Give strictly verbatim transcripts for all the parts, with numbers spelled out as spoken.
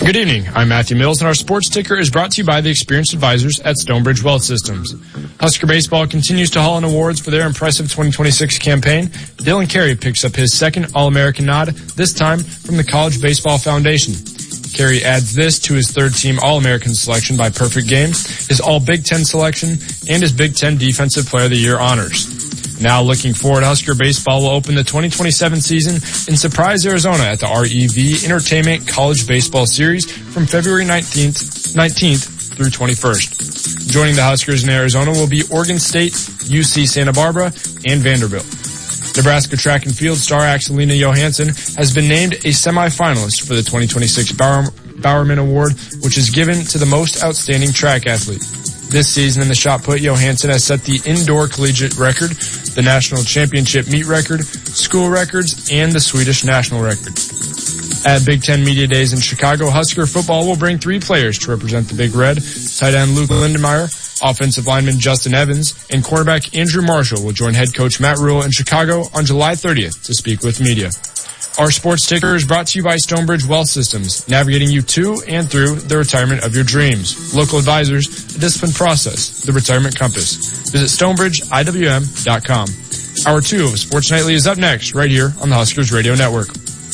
Good evening. I'm Matthew Mills, and our sports ticker is brought to you by the experienced advisors at Stonebridge Wealth Systems. Husker baseball continues to haul in awards for their impressive twenty twenty-six campaign. Dylan Carey picks up his second All-American nod, this time from the College Baseball Foundation. Carey adds this to his third-team All-American selection by Perfect Game, his All-Big Ten selection, and his Big Ten Defensive Player of the Year honors. Now looking forward, Husker baseball will open the twenty twenty-seven season in Surprise, Arizona at the R E V Entertainment College Baseball Series from February nineteenth, nineteenth through twenty-first. Joining the Huskers in Arizona will be Oregon State, U C Santa Barbara, and Vanderbilt. Nebraska track and field star Axelina Johansson has been named a semifinalist for the twenty twenty-six Bower- Bowerman Award, which is given to the most outstanding track athlete. This season in the shot put, Johansson has set the indoor collegiate record, the national championship meet record, school records, and the Swedish national record. At Big Ten Media Days in Chicago, Husker football will bring three players to represent the Big Red. Tight end Luke Lindenmeyer, offensive lineman Justin Evans, and cornerback Andrew Marshall will join head coach Matt Rule in Chicago on July thirtieth to speak with media. Our sports ticker is brought to you by Stonebridge Wealth Systems, navigating you to and through the retirement of your dreams. Local advisors, the disciplined process, the retirement compass. Visit stonebridge I W M dot com. Hour two of Sports Nightly is up next, right here on the Huskers Radio Network.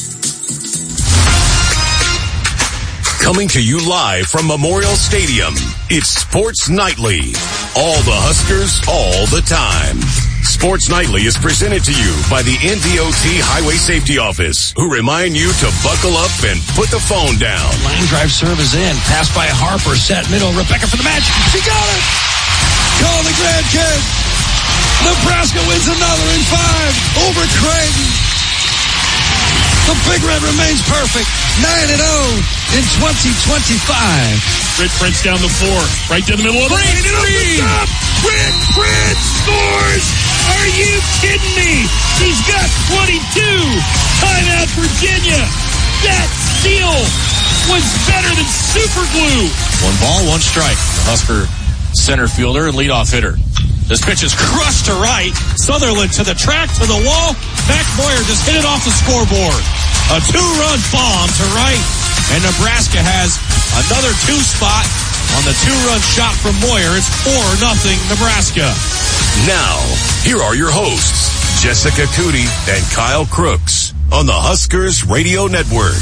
Coming to you live from Memorial Stadium, it's Sports Nightly. All the Huskers, all the time. Sports Nightly is presented to you by the N D O T Highway Safety Office, who remind you to buckle up and put the phone down. Line drive serve is in. Pass by Harper. Set middle. Rebecca for the match. She got it! Call the grandkid. Nebraska wins another in five over Creighton. The Big Red remains perfect. nine and oh in twenty twenty-five. Rick Prince down the floor. Right down the middle of the lane. Rick Prince scores! Are you kidding me? He's got twenty-two. Timeout Virginia. That steal was better than super glue. One ball, one strike. The Husker center fielder and leadoff hitter. This pitch is crushed to right. Sutherland to the track, to the wall. Mac Moyer just hit it off the scoreboard. A two-run bomb to right. And Nebraska has another two spot on the two-run shot from Moyer. It's four nothing Nebraska. Now, here are your hosts, Jessica Cootie and Kyle Crooks on the Huskers Radio Network.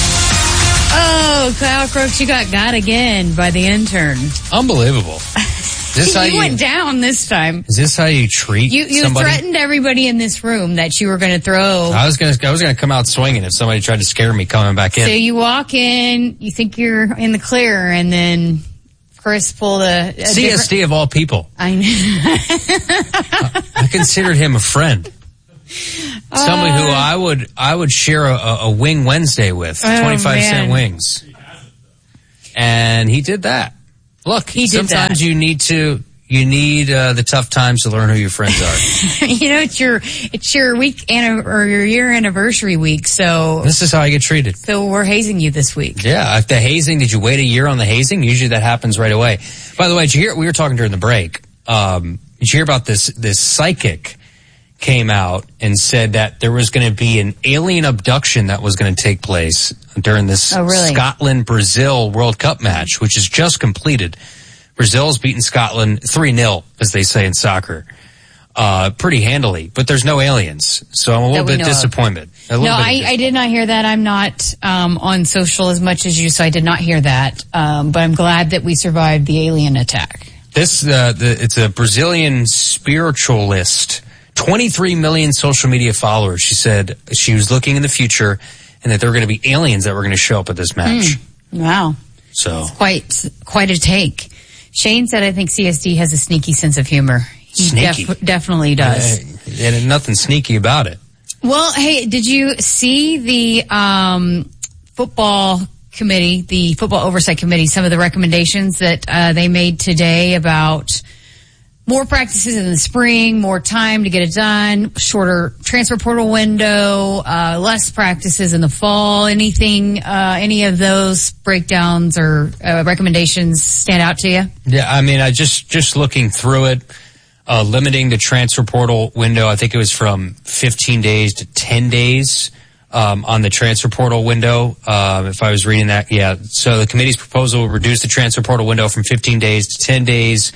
Oh, Kyle Crooks, you got got again by the intern. Unbelievable. This you you, went down this time. Is this how you treat you, you somebody? You threatened everybody in this room that you were going to throw. I was going to I was going to come out swinging if somebody tried to scare me coming back in. So you walk in, you think you're in the clear, and then Chris pulled a, a C S D of all people. I know. I, I considered him a friend. Somebody uh, who I would I would share a, a wing Wednesday with, oh, twenty-five man. cent wings. And he did that. Look, he did sometimes that. you need to you need uh, the tough times to learn who your friends are. You know, it's your it's your week anni- or your year anniversary week, so this is how I get treated. So we're hazing you this week. Yeah, if the hazing, did you wait a year on the hazing? Usually that happens right away. By the way, did you hear? We were talking during the break. Um, did you hear about this? This psychic came out and said that there was going to be an alien abduction that was going to take place during this oh, really? Scotland-Brazil World Cup match, which is just completed. Brazil's beaten Scotland three nil, as they say in soccer, uh, pretty handily. But there's no aliens, so I'm a little bit disappointed. A little no, bit I, I did not hear that. I'm not um, on social as much as you, so I did not hear that. Um, but I'm glad that we survived the alien attack. This, uh, the, it's a Brazilian spiritualist. twenty-three million social media followers. She said she was looking in the future and that there were going to be aliens that were going to show up at this match. Mm, wow. So it's quite, quite a take. Shane said, I think C S D has a sneaky sense of humor. He sneaky. Def- definitely does. Uh, and nothing sneaky about it. Well, hey, did you see the, um, football committee, the football oversight committee, some of the recommendations that, uh, they made today about more practices in the spring, more time to get it done, shorter transfer portal window, uh, less practices in the fall. Anything, uh, any of those breakdowns or uh, recommendations stand out to you? Yeah, I mean, I just, just looking through it, uh, limiting the transfer portal window, I think it was from fifteen days to ten days. um, on the transfer portal window. Uh, if I was reading that, yeah. So the committee's proposal will reduce the transfer portal window from fifteen days to ten days.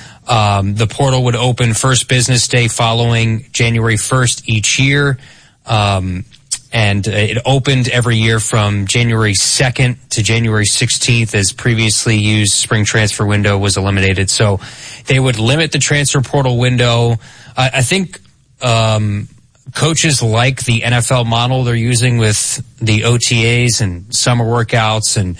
Um, the portal would open first business day following January first each year. Um, and it opened every year from January second to January sixteenth as previously used spring transfer window was eliminated. So they would limit the transfer portal window. I, I think, um, coaches like the N F L model they're using with the O T As and summer workouts, and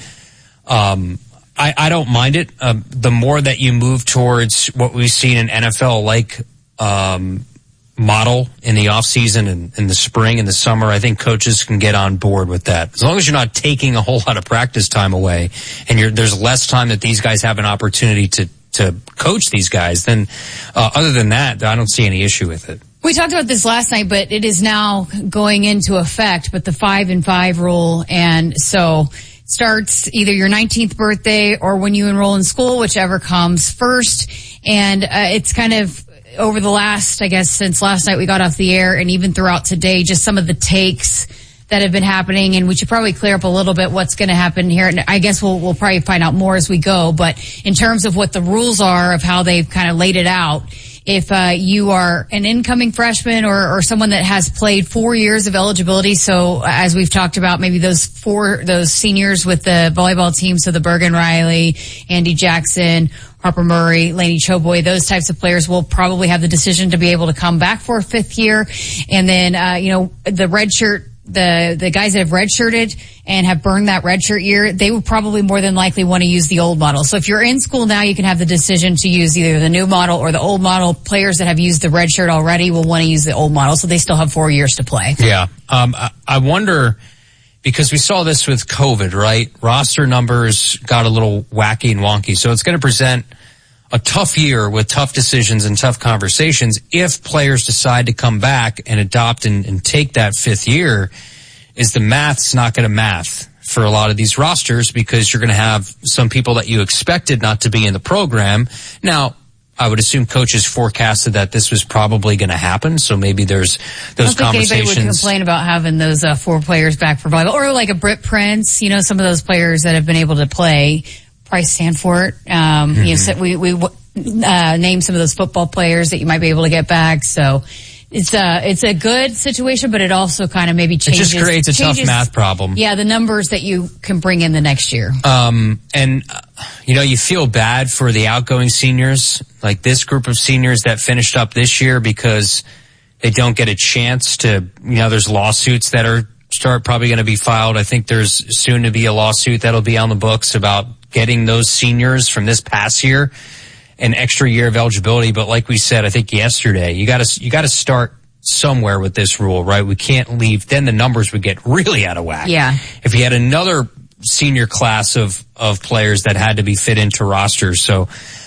um, I, I don't mind it. Uh, the more that you move towards what we've seen in N F L-like um, model in the offseason and in the spring and the summer, I think coaches can get on board with that. As long as you're not taking a whole lot of practice time away and you're, there's less time that these guys have an opportunity to, to coach these guys, then uh, other than that, I don't see any issue with it. We talked about this last night, but it is now going into effect, but the five and five rule. And so it starts either your nineteenth birthday or when you enroll in school, whichever comes first. And uh, it's kind of over the last, I guess, since last night we got off the air and even throughout today, just some of the takes that have been happening. And we should probably clear up a little bit what's going to happen here. And I guess we'll, we'll probably find out more as we go. But in terms of what the rules are of how they've kind of laid it out, if uh, you are an incoming freshman or, or someone that has played four years of eligibility, so as we've talked about, maybe those four, those seniors with the volleyball team, so the Bergen Riley, Andy Jackson, Harper Murray, Lainey Choboy, those types of players will probably have the decision to be able to come back for a fifth year. And then, uh, you know, the red shirt, the, the guys that have redshirted and have burned that redshirt year, they would probably more than likely want to use the old model. So if you're in school now, you can have the decision to use either the new model or the old model. Players that have used the redshirt already will want to use the old model, so they still have four years to play. Yeah. Um, I, I wonder, because we saw this with COVID, right? Roster numbers got a little wacky and wonky. So it's going to present a tough year with tough decisions and tough conversations if players decide to come back and adopt and, and take that fifth year. Is the math's not going to math for a lot of these rosters because you're going to have some people that you expected not to be in the program. Now, I would assume coaches forecasted that this was probably going to happen, so maybe there's those conversations. I don't think anybody would complain about having those uh, four players back for volleyball, or like a Britt Prince. You know, some of those players that have been able to play. Price Stanford. Um, mm-hmm. You know, so we we uh, named some of those football players that you might be able to get back. So it's a it's a good situation, but it also kind of maybe changes. It just creates a changes, tough math problem. Yeah, the numbers that you can bring in the next year. Um, and uh, you know, you feel bad for the outgoing seniors, like this group of seniors that finished up this year because they don't get a chance to. You know, there's lawsuits that are start probably going to be filed. I think there's soon to be a lawsuit that'll be on the books about getting those seniors from this past year an extra year of eligibility. But like we said, I think yesterday, you got to you got to start somewhere with this rule, right? We can't leave. Then the numbers would get really out of whack. Yeah. If you had another senior class of of players that had to be fit into rosters, so